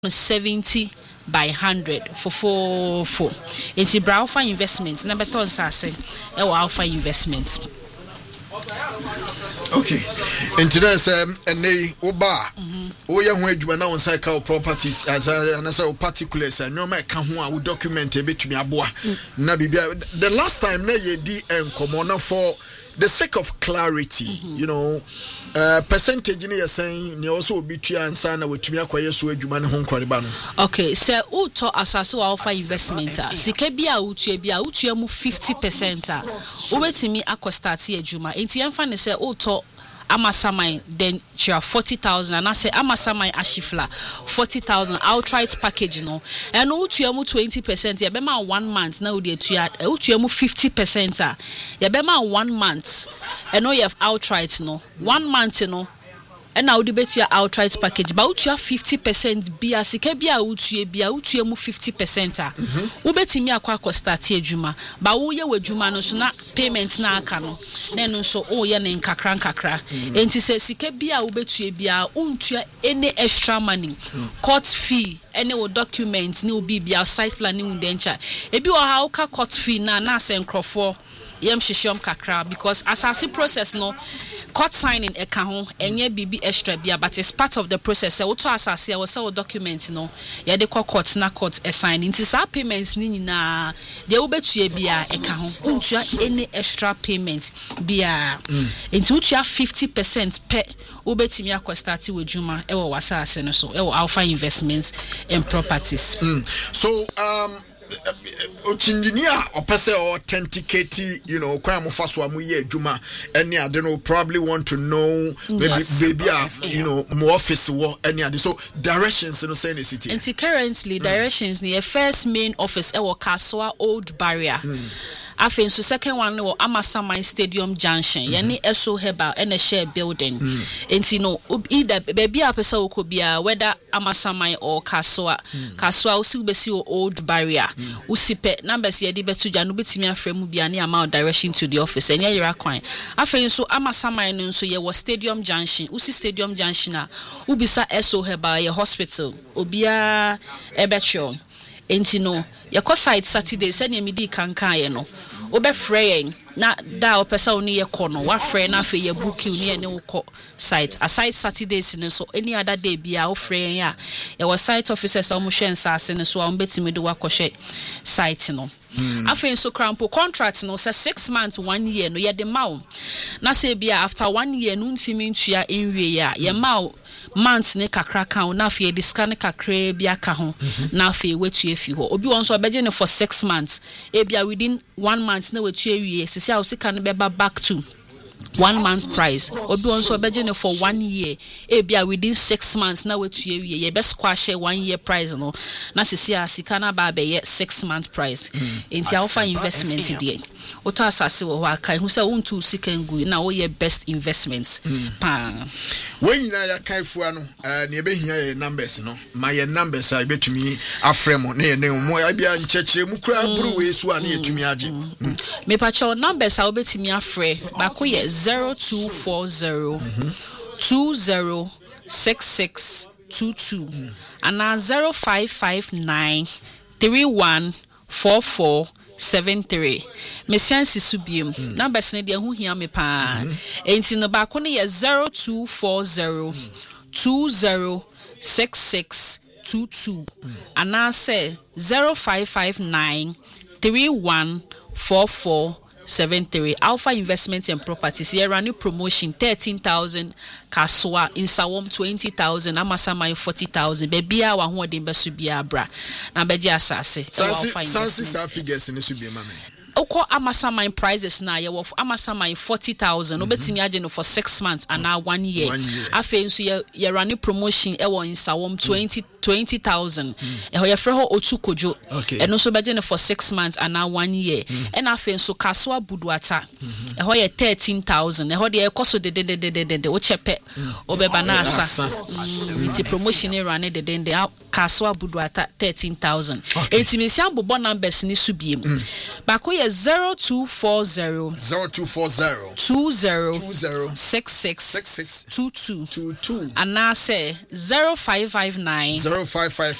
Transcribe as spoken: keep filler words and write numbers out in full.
seventy by one hundred for four four. It's the Alpha Investments. Number two sase. Ewa Alpha Investments. Okay. Internet um and they oba. Oh yeah, when you now on cycle properties as I say particulars and no man can who document a bit to me aboa. Na bibia the last time na ye di enkomo for the sake of clarity, mm-hmm. you know, uh, percentage in your saying, you also be two and son with me acquire so you man home crediban. Okay, so Uto Asaso Alpha Investment, Sikebia Utubia Utuamu fifty percent. Over to me, Aquastati Juma. Intian fan say Uto Amasamai, then she have forty thousand, and I say Amasamai Ashifla forty thousand outright package, you know, and Utuamu twenty percent. Yabema one month now, the Utuamu fifty percent. Yabema one month, and now you have outright, you know, one month, you know. And now the bet your outright package, but you have fifty percent be a sikebia utu be a utu fifty percent. Ubeti me akwa ko start juma, but wo ye wadwuma no so na payments na aka no. Then so oh ye ne nkakra nkakra. Enti se sikebia ubetu bia untua any extra money, court fee, any wo documents ni obi bia site planning undencha. Ebi wo ha uka court fee na na se nkrofo yem hyehyom kakra because asasi process no court signing e ka ho enye bibi extra bia but it's part of the process. So to asase we say documents no ye de court na court e sign nti sa payments ni nyina de wo betua bia e ka ho untua any extra payments bia nti utua fifty percent per wo betimi akostart we juma e wo wasase no so e wo Alpha Investments and Properties. Mm. So um engineer or person authenticate, you know, kwam faso amuye juma any I don't know probably want to know maybe yes. maybe have, you know, more office work any other so directions in the same city. And currently mm. directions near first main office ewo Kaswa Old Barrier. Mm. After so second one no Amasamai Stadium Junction. Mm-hmm. Yani eso heba and a share building. Mm. And you know either baby a person could be whether Amasamai or Kaswa. Mm. Kaswa usi besi Old Barrier. Mm. Usipe numbers ye di betu janu betimi afremu bi ani amount direction to the office. And yera kwan. After so Amasamai no so ye was Stadium Junction. Usi Stadium Junction na ubisa eso heba ye hospital. Obia ebecho. Enti no yako site Saturday send ye midi kankan ye no obe frey na da opesa oni ye kono wa frey na fe ye book you ne ne ko site aside Saturdays ne so any other day bia o frey ya ye was site officers o mo hwe nsase ne so a betimi de wakɔhwe site no afen so crampo contract no say six months one year no ye de mawo na say bia after one year no ntimi ntua enwie ya ye mawo months ne kakra kan na fe diska ne kakra bia ka ho na fe wetu efi ho obi won so obeje ne for six months e bia within one month na wetu ewie sisi a osika ne beba back to one month price obi won so obeje ne for one year e bia within six months na wetu ewie ye be squash one year price no na sisi a sika na ba be ye six month price enti Alpha Investment dey oto asase wo aka hu se wontu sika ngu na wo ye best investments pa we nyina ya kaifua no na e behia ye numbers no ma ye numbers a betumi afremo na ye ne mo bia nchekire mu kura buru we so a na yetumi age me pa cho numbers a obetumi afre ba ko ye zero two four zero two zero six six two two and zero five five nine three one four four seven three. Mesiansi subiem. Numbers ne de hu hia me pa. Enti no ba ko ne ye zero two four zero two zero six six two two and say zero five five nine three one four four seven three. Alpha Investments and Properties here running promotion thirteen thousand Kaswa in Sawom twenty thousand Amasamai forty thousand bebia wa ho de besu bia bra na beji asase Alpha Investments figures in subia mama Oko Amasamai prices na ye wo Amasamai forty thousand obetimi age no for six months and now one year afen so ye ye running promotion e wo in Sawom twenty thousand e ho ye frɛ ho otukojo e no so beje no for six months and now one year and afen so Kaswa Buduata e ho ye thirteen thousand e ho de e koso de de de de de o chepe obeba na asa nti promotion e run de de de Kaswa Buduata thirteen thousand enti mesi abobo numbers ni subiem ba ko ye zero two four zero zero two four zero two zero two zero six six six six two two two two and now say zero five five nine zero five five